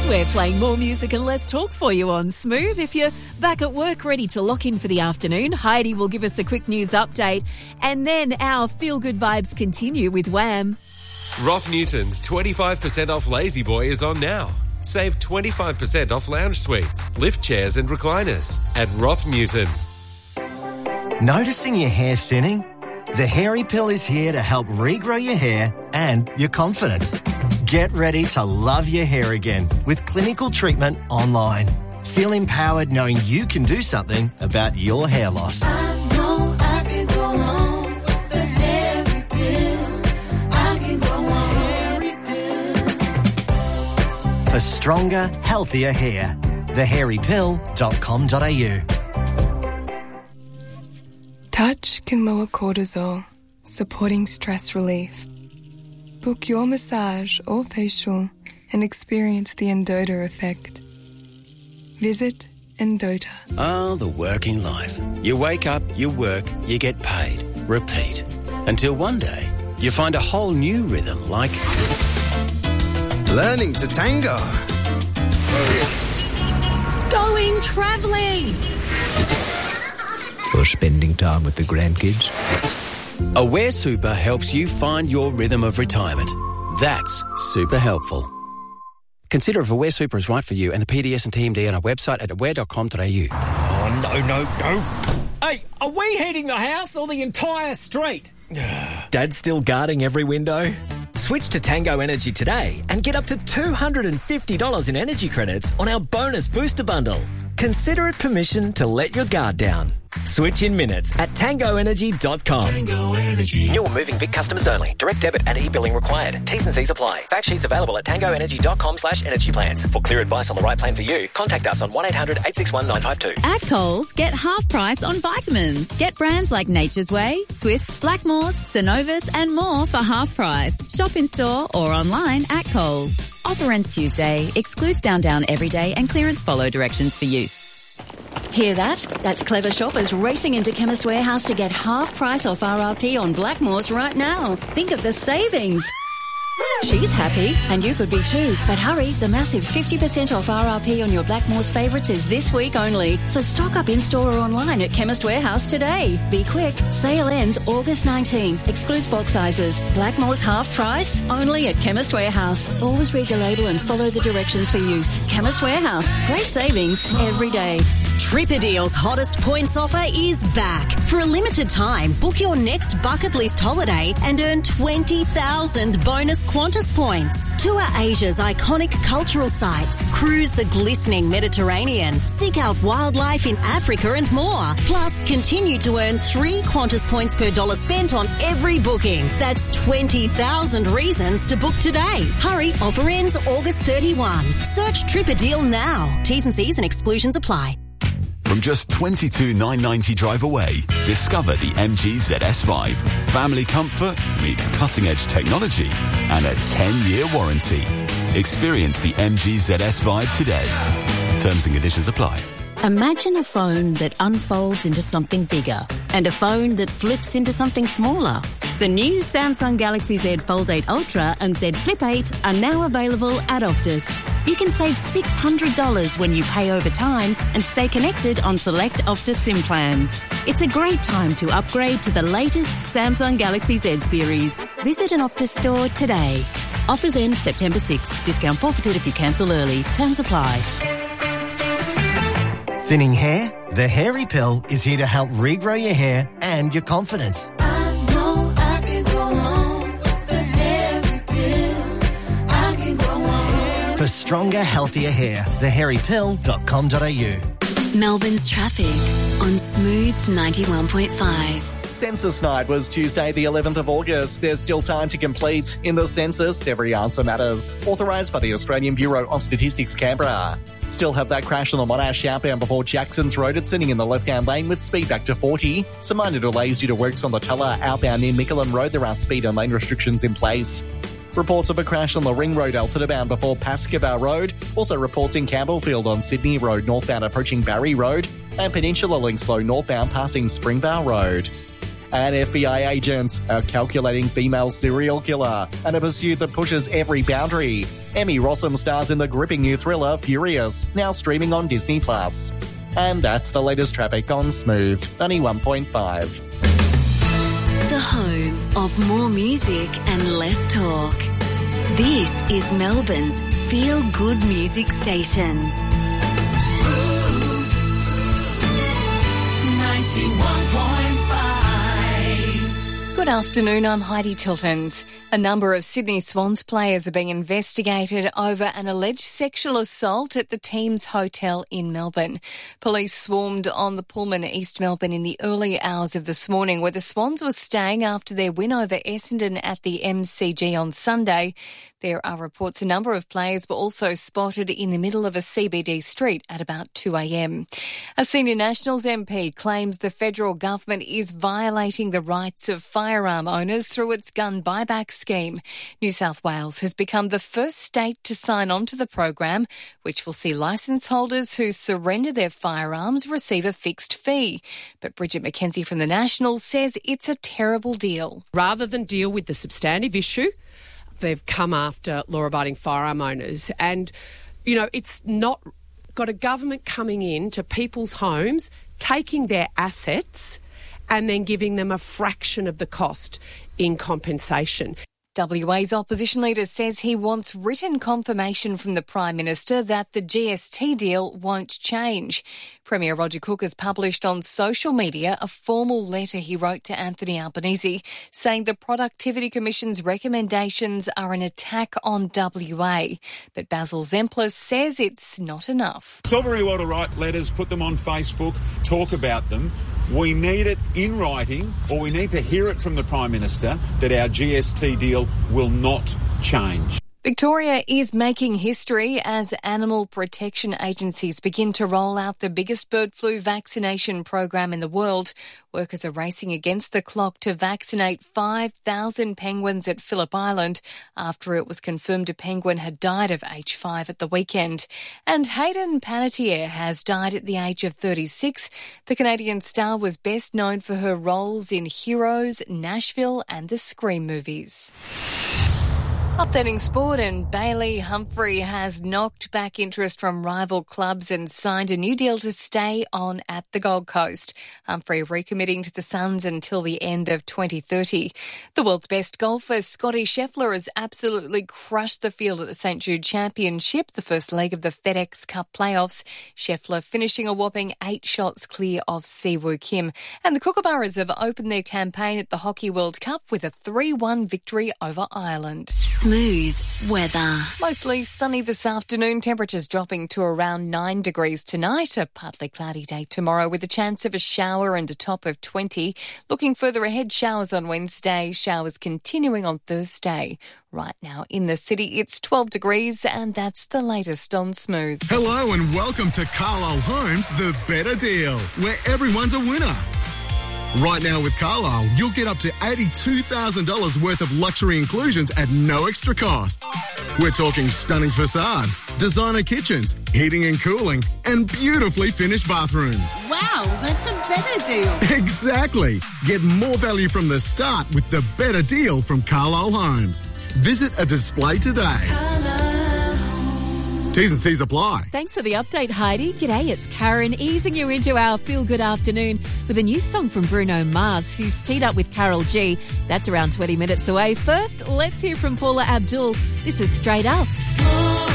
We're playing more music and less talk for you on Smooth. If you're back at work ready to lock in for the afternoon, Heidi will give us a quick news update. And then our feel-good vibes continue with Wham. Roth Newton's 25% off Lazy Boy is on now. Save 25% off lounge suites, lift chairs and recliners at Roth Newton. Noticing your hair thinning? The Hairy Pill is here to help regrow your hair and your confidence. Get ready to love your hair again with clinical treatment online. Feel empowered knowing you can do something about your hair loss. I know I can go on with the Hairy Pill. I can go on. Hairy Pill. For stronger, healthier hair. thehairypill.com.au. Touch can lower cortisol, supporting stress relief. Book your massage or facial and experience the Endota effect. Visit Endota. Oh, the working life. You wake up, you work, you get paid. Repeat. Until one day, you find a whole new rhythm like... learning to tango. Going travelling. Or spending time with the grandkids. Aware Super helps you find your rhythm of retirement. That's super helpful. Consider if Aware Super is right for you and the PDS and TMD on our website at aware.com.au. Oh, no. Hey, are we heating the house or the entire street? Dad's still guarding every window? Switch to Tango Energy today and get up to $250 in energy credits on our bonus booster bundle. Consider it permission to let your guard down. Switch in minutes at tangoenergy.com. Tango Energy. New or moving Vic customers only. Direct debit and e-billing required. T's and C's apply. Fact sheets available at tangoenergy.com/energy plans. For clear advice on the right plan for you, contact us on 1-800-861-952. At Coles, get half price on vitamins. Get brands like Nature's Way, Swiss, Blackmores, Synovus and more for half price. Shop in store or online at Coles. Offer ends Tuesday. Excludes Down Everyday and clearance follow directions for use. Hear that? That's clever shoppers racing into Chemist Warehouse to get half price off RRP on Blackmores right now. Think of the savings. She's happy, and you could be too. But hurry, the massive 50% off RRP on your Blackmores favourites is this week only. So stock up in-store or online at Chemist Warehouse today. Be quick. Sale ends August 19. Excludes bulk sizes. Blackmores half price, only at Chemist Warehouse. Always read the label and follow the directions for use. Chemist Warehouse. Great savings every day. Tripadeal's hottest points offer is back. For a limited time, book your next bucket list holiday and earn 20,000 bonus Qantas points. Tour Asia's iconic cultural sites, cruise the glistening Mediterranean, seek out wildlife in Africa and more. Plus, continue to earn 3 Qantas points per dollar spent on every booking. That's 20,000 reasons to book today. Hurry, offer ends August 31. Search Tripadeal now. T's and C's and exclusions apply. From just $22,990 drive away, discover the MG ZS Vibe. Family comfort meets cutting-edge technology and a 10-year warranty. Experience the MG ZS Vibe today. Terms and conditions apply. Imagine a phone that unfolds into something bigger and a phone that flips into something smaller. The new Samsung Galaxy Z Fold 8 Ultra and Z Flip 8 are now available at Optus. You can save $600 when you pay over time and stay connected on select Optus SIM plans. It's a great time to upgrade to the latest Samsung Galaxy Z series. Visit an Optus store today. Offers end September 6. Discount forfeited if you cancel early. Terms apply. Thinning hair? The Hairy Pill is here to help regrow your hair and your confidence. I know I can go on with the Hairy Pill. I can go on. For stronger, healthier hair, thehairypill.com.au. Melbourne's traffic on Smooth 91.5. Census night was Tuesday the 11th of August. There's still time to complete. In the census, every answer matters. Authorised by the Australian Bureau of Statistics, Canberra. Still have that crash on the Monash outbound before Jackson's Road. It's sitting in the left-hand lane with speed back to 40. Some minor delays due to works on the Tulla outbound near Mickleham Road. There are speed and lane restrictions in place. Reports of a crash on the Ring Road Alton bound before Pascoe Road. Also reports in Campbellfield on Sydney Road northbound approaching Barry Road. And Peninsula links slow northbound passing Springvale Road. An FBI agent, a calculating female serial killer, and a pursuit that pushes every boundary. Emmy Rossum stars in the gripping new thriller Furious, now streaming on Disney+. And that's the latest traffic on Smooth 91.5. The home of more music and less talk. This is Melbourne's feel-good music station. Smooth 91.5. Good afternoon, I'm Heidi Tiltons. A number of Sydney Swans players are being investigated over an alleged sexual assault at the team's hotel in Melbourne. Police swarmed on the Pullman East Melbourne in the early hours of this morning, where the Swans were staying after their win over Essendon at the MCG on Sunday. There are reports a number of players were also spotted in the middle of a CBD street at about 2 a.m. A senior Nationals MP claims the federal government is violating the rights of firearm owners through its gun buyback scheme. New South Wales has become the first state to sign on to the program, which will see licence holders who surrender their firearms receive a fixed fee. But Bridget McKenzie from the Nationals says it's a terrible deal. Rather than deal with the substantive issue, they've come after law-abiding firearm owners. And, it's not got a government coming in to people's homes, taking their assets and then giving them a fraction of the cost in compensation. WA's opposition leader says he wants written confirmation from the Prime Minister that the GST deal won't change. Premier Roger Cook has published on social media a formal letter he wrote to Anthony Albanese saying the Productivity Commission's recommendations are an attack on WA. But Basil Zemplis says it's not enough. It's all very well to write letters, put them on Facebook, talk about them. We need it in writing, or we need to hear it from the Prime Minister that our GST deal will not change. Victoria is making history as animal protection agencies begin to roll out the biggest bird flu vaccination program in the world. Workers are racing against the clock to vaccinate 5,000 penguins at Phillip Island after it was confirmed a penguin had died of H5 at the weekend. And Hayden Panettiere has died at the age of 36. The Canadian star was best known for her roles in Heroes, Nashville and the Scream movies. Updating sport, and Bailey Humphrey has knocked back interest from rival clubs and signed a new deal to stay on at the Gold Coast. Humphrey recommitting to the Suns until the end of 2030. The world's best golfer, Scotty Scheffler, has absolutely crushed the field at the St Jude Championship, the first leg of the FedEx Cup playoffs. Scheffler finishing a whopping 8 shots clear of Siwoo Kim. And the Kookaburras have opened their campaign at the Hockey World Cup with a 3-1 victory over Ireland. Smooth weather. Mostly sunny this afternoon, temperatures dropping to around 9 degrees tonight. A partly cloudy day tomorrow with a chance of a shower and a top of 20. Looking further ahead, showers on Wednesday, showers continuing on Thursday. Right now in the city, it's 12 degrees, and that's the latest on Smooth. Hello and welcome to Carlisle Homes, the better deal, where everyone's a winner. Right now with Carlisle, you'll get up to $82,000 worth of luxury inclusions at no extra cost. We're talking stunning facades, designer kitchens, heating and cooling, and beautifully finished bathrooms. Wow, that's a better deal. Exactly. Get more value from the start with the better deal from Carlisle Homes. Visit a display today. T's and C's apply. Thanks for the update, Heidi. G'day, it's Karen, easing you into our feel-good afternoon with a new song from Bruno Mars, who's teed up with Karol G. That's around 20 minutes away. First, let's hear from Paula Abdul. This is Straight Up.